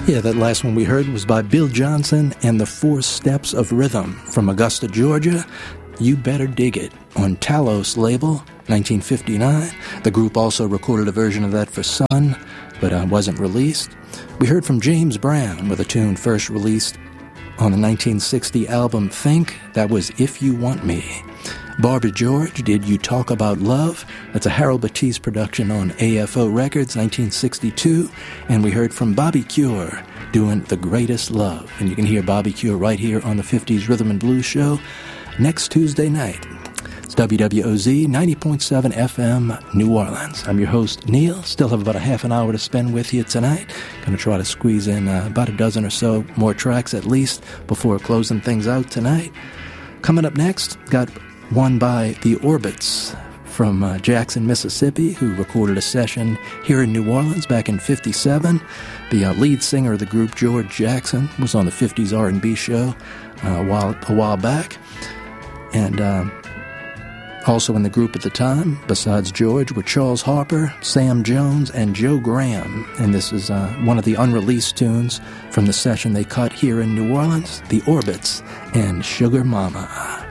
Yeah, that last one we heard was by Bill Johnson and the Four Steps of Rhythm from Augusta, Georgia. You Better Dig It on Talos label, 1959. The group also recorded a version of that for Sun, but wasn't released. We heard from James Brown with a tune first released on the 1960 album Think. That was If You Want Me. Barbara George did You Talk About Love. That's a Harold Batiste production on AFO Records, 1962. And we heard from Bobby Cure doing The Greatest Love. And you can hear Bobby Cure right here on the 50s Rhythm and Blues Show next Tuesday night. It's WWOZ 90.7 FM, New Orleans. I'm your host, Neil. Still have about a half an hour to spend with you tonight. Going to try to squeeze in about a dozen or so more tracks at least before closing things out tonight. Coming up next, got one by The Orbits from Jackson, Mississippi, who recorded a session here in New Orleans back in '57. The lead singer of the group, George Jackson, was on the 50s R&B show a while back. And also in the group at the time, besides George, were Charles Harper, Sam Jones, and Joe Graham. And this is one of the unreleased tunes from the session they cut here in New Orleans, The Orbits and Sugar Mama.